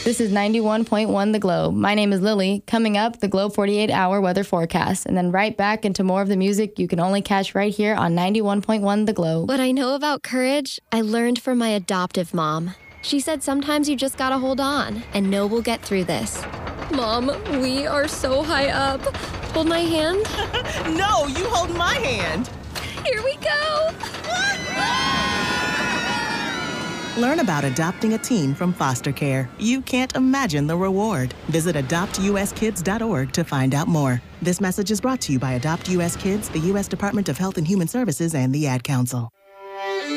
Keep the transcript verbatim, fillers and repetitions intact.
This is ninety-one point one The Globe. My name is Lily. Coming up, the Globe forty-eight hour weather forecast. And then right back into more of the music you can only catch right here on ninety-one point one The Globe. What I know about courage, I learned from my adoptive mom. She said sometimes you just gotta hold on and know we'll get through this. Mom, we are so high up. Hold my hand. No, you hold my hand. Here we go. Learn about adopting a teen from foster care. You can't imagine the reward. Visit adopt u s kids dot org to find out more. This message is brought to you by Adopt U S Kids, the U S Department of Health and Human Services, and the Ad Council.